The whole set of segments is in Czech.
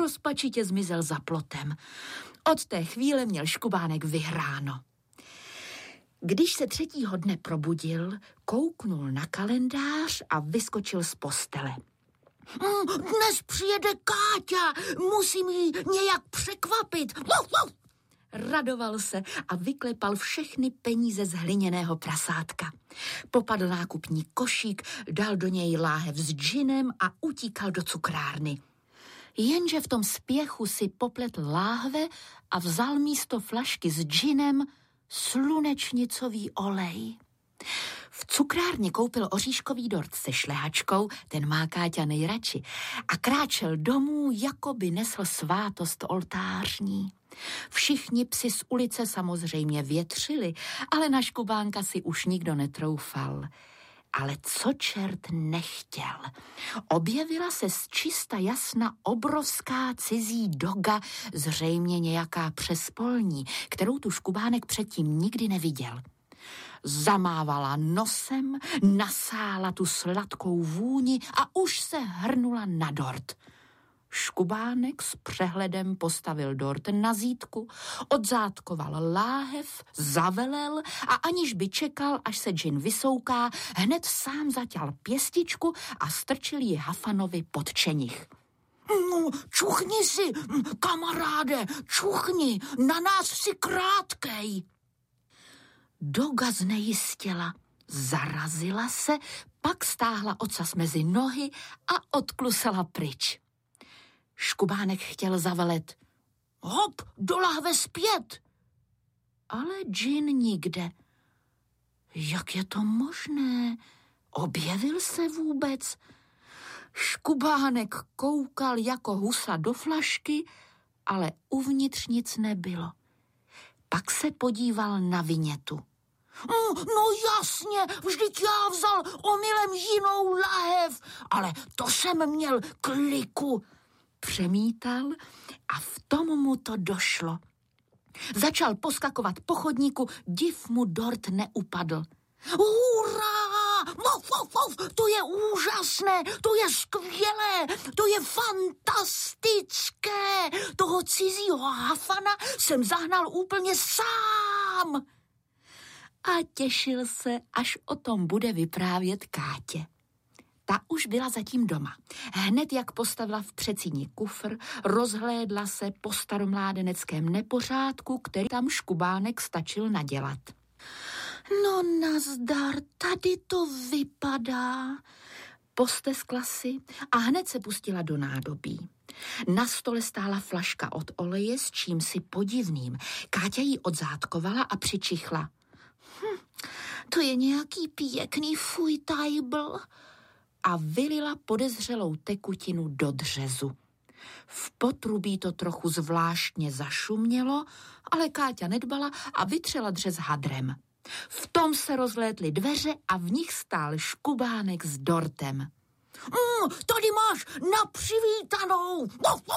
rozpačitě zmizel za plotem. Od té chvíle měl Škubánek vyhráno. Když se 3. dne probudil, kouknul na kalendář a vyskočil z postele. Dnes přijede Káťa, musím ji nějak překvapit. Radoval se a vyklepal všechny peníze z hliněného prasátka. Popadl nákupní košík, dal do něj láhev s džinem a utíkal do cukrárny. Jenže v tom spěchu si popletl láhve a vzal místo flašky s džinem slunečnicový olej. V cukrárně koupil oříškový dort se šlehačkou, ten má Káťa nejradši, a kráčel domů, jako by nesl svátost oltářní. Všichni psi z ulice samozřejmě větřili, ale na Škubánka si už nikdo netroufal. Ale co čert nechtěl? Objevila se z čista jasna obrovská cizí doga, zřejmě nějaká přespolní, kterou tu Škubánek předtím nikdy neviděl. Zamávala nosem, nasála tu sladkou vůni a už se hrnula na dort. Škubánek s přehledem postavil dort na zítku, odzátkoval láhev, zavelel a aniž by čekal, až se džin vysouká, hned sám zaťal pěstičku a strčil ji Hafanovi pod čenich. Čuchni si, kamaráde, čuchni, na nás si krátkej. Doga znejistěla, zarazila se, pak stáhla ocas mezi nohy a odklusala pryč. Škubánek chtěl zavelet. Hop, do lahve zpět. Ale džin nikde. Jak je to možné? Objevil se vůbec? Škubánek koukal jako husa do flašky, ale uvnitř nic nebylo. Pak se podíval na vinětu. No jasně, vždyť já vzal omylem jinou lahev, ale to jsem měl kliku. Přemítal a v tom mu to došlo. Začal poskakovat po chodníku, div mu dort neupadl. Hurá! To je úžasné, to je skvělé, to je fantastické. Toho cizího Hafana jsem zahnal úplně sám. A těšil se, až o tom bude vyprávět Kátě. Ta už byla zatím doma. Hned jak postavila v předsíni kufr, rozhlédla se po staromládeneckém nepořádku, který tam Škubánek stačil nadělat. No nazdar, tady to vypadá. Posteskla si a hned se pustila do nádobí. Na stole stála flaška od oleje s čímsi podivným. Káťa ji odzátkovala a přičichla. To je nějaký pěkný fujtajbl. A vylila podezřelou tekutinu do dřezu. V potrubí to trochu zvláštně zašumělo, ale Káťa nedbala a vytřela dřez hadrem. V tom se rozlétly dveře a v nich stál Škubánek s dortem. Tady máš na přivítanou.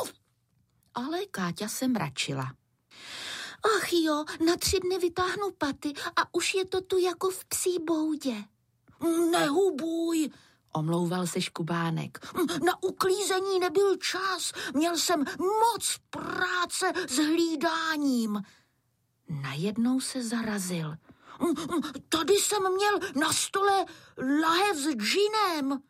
Ale Káťa se mračila. Ach jo, na 3 dny vytáhnu paty a už je to tu jako v psí boudě. Nehubuj, omlouval se Škubánek. Na uklízení nebyl čas, měl jsem moc práce s hlídáním. Najednou se zarazil. Tady jsem měl na stole lahev s džinem.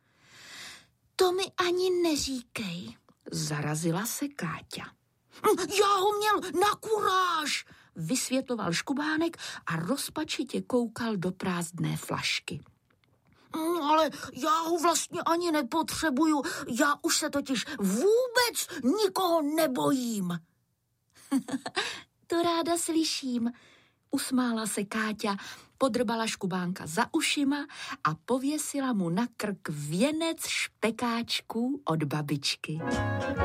To mi ani neříkej. Zarazila se Káťa. Já ho měl na kuráž, vysvětloval Škubánek a rozpačitě koukal do prázdné flašky. Ale já ho vlastně ani nepotřebuju, já už se totiž vůbec nikoho nebojím. To ráda slyším, usmála se Káťa, podrbala Škubánka za ušima a pověsila mu na krk věnec špekáčků od babičky.